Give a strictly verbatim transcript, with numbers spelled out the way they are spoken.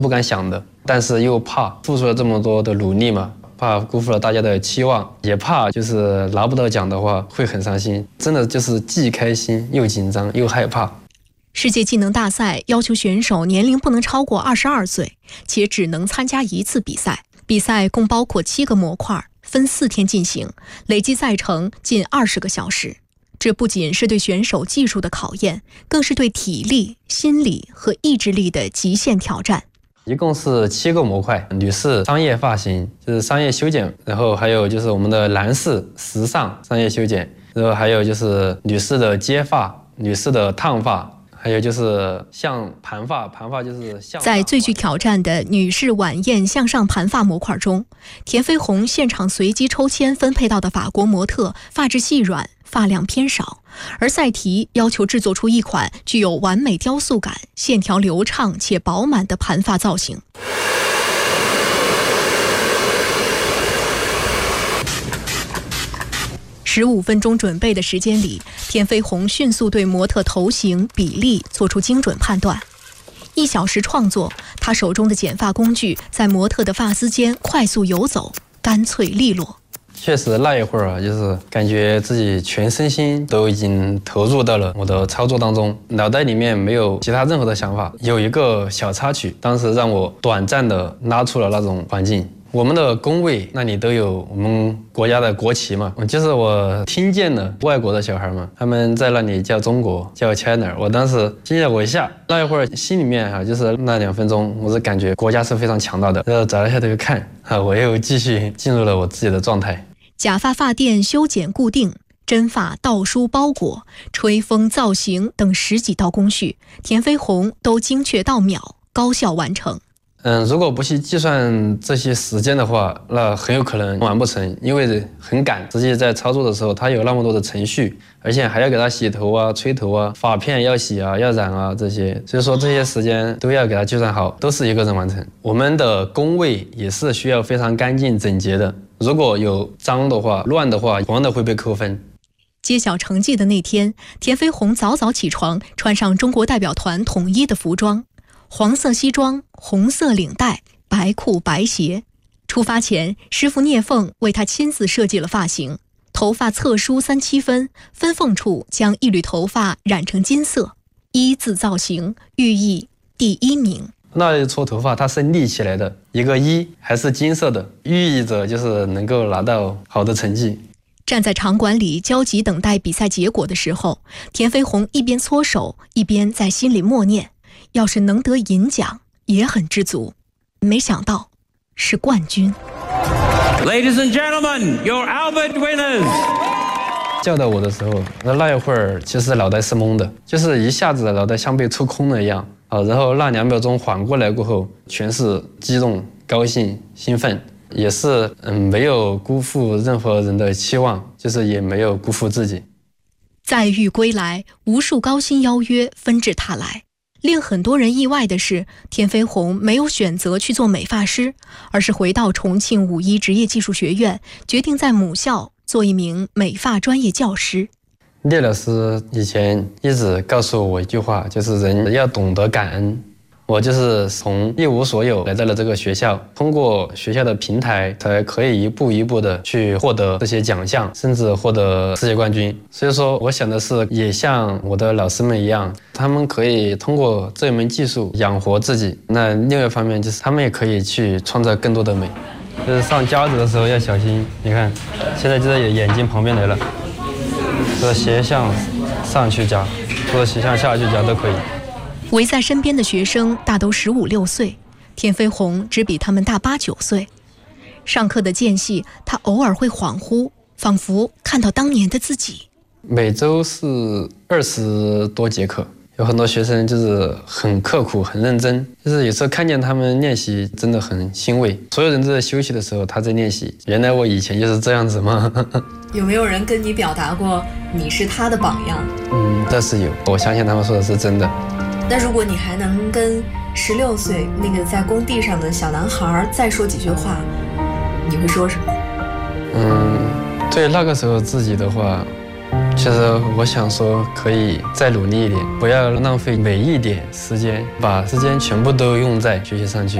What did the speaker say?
不敢想的，但是又怕付出了这么多的努力嘛，怕辜负了大家的期望，也怕就是拿不到奖的话会很伤心，真的就是既开心又紧张又害怕。 世界技能大赛要求选手年龄不能超过二十二岁，且只能参加一次比赛。比赛共包括七个模块，分四天进行，累计赛程近二十个小时。这不仅是对选手技术的考验，更是对体力、心理和意志力的极限挑战。 一共是七个模块，女士商业发型就是商业修剪，然后还有就是我们的男士时尚商业修剪，然后还有就是女士的接发、女士的烫发。还有就是像盘发，盘发就是向在最具挑战的女士晚宴向上盘发模块中，田飞鸿现场随机抽签分配到的法国模特发质细软，发量偏少，而赛题要求制作出一款具有完美雕塑感、线条流畅且饱满的盘发造型。十五分钟准备的时间里，田飞鸿迅速对模特头型、比例做出精准判断。一小时创作，他手中的剪发工具在模特的发丝间快速游走，干脆利落。 确实那一会儿啊，就是感觉自己全身心都已经投入到了我的操作当中，脑袋里面没有其他任何的想法。有一个小插曲，当时让我短暂的拉出了那种环境。我们的工位那里都有我们国家的国旗嘛，就是我听见了外国的小孩嘛，他们在那里叫中国，叫 China， 我当时惊了我一下，那一会儿心里面啊，就是那两分钟，我是感觉国家是非常强大的，然后找了一下头看啊，我又继续进入了我自己的状态。 假发发垫修剪固定、真发倒梳包裹、吹风造型等十几道工序，田飞鸿都精确到秒，高效完成。 嗯，如果不去计算这些时间的话，那很有可能完不成，因为很赶。实际在操作的时候，它有那么多的程序，而且还要给它洗头啊、吹头啊、发片要洗啊、要染啊这些，所以说这些时间都要给它计算好，都是一个人完成。我们的工位也是需要非常干净整洁的，如果有脏的话、乱的话，同样的会被扣分。 揭晓成绩的那天，田飞鸿早早起床，穿上中国代表团统一的服装。黄色西装，红色领带，白裤白鞋。出发前，师傅聂凤为他亲自设计了发型，头发侧梳三七分，分缝处将一缕头发染成金色，一字造型，寓意第一名。 那一撮头发它是立起来的，一个一还是金色的，寓意着就是能够拿到好的成绩。 站在场馆里焦急等待比赛结果的时候，田飞鸿一边搓手，一边在心里默念，要是能得银奖也很知足，没想到是冠军。 Ladies and gentlemen, your Albert winners。 叫到我的时候，那那一会儿其实脑袋是懵的，就是一下子脑袋像被抽空了一样啊。然后那两秒钟缓过来过后，全是激动、高兴、兴奋，也是嗯没有辜负任何人的期望，就是也没有辜负自己。 载誉归来，无数高薪邀约纷至沓来。令很多人意外的是，田飞鸿没有选择去做美发师，而是回到重庆五一职业技术学院，决定在母校做一名美发专业教师。 聂老师以前一直告诉我一句话，就是人要懂得感恩。我就是从一无所有来到了这个学校，通过学校的平台才可以一步一步的去获得这些奖项，甚至获得世界冠军。所以说我想的是也像我的老师们一样，他们可以通过这一门技术养活自己，那另外一方面就是他们也可以去创造更多的美。就是上夹子的时候要小心，你看现在就在眼睛旁边来了，这个斜向上去夹，或者斜向下去夹都可以。 围在身边的学生大都十五六岁，田飞鸿只比他们大八九岁。上课的间隙，他偶尔会恍惚，仿佛看到当年的自己。 每周是二十多节课，有很多学生就是很刻苦、很认真，就是有时候看见他们练习，真的很欣慰。所有人都在休息的时候，他在练习。原来我以前就是这样子吗？ 有没有人跟你表达过你是他的榜样？ 嗯，倒是有，我相信他们说的是真的。 那如果你还能跟十六岁那个在工地上的小男孩再说几句话，你会说什么？ 嗯，对那个时候自己的话， 其实我想说，可以再努力一点，不要浪费每一点时间，把时间全部都用在学习上去。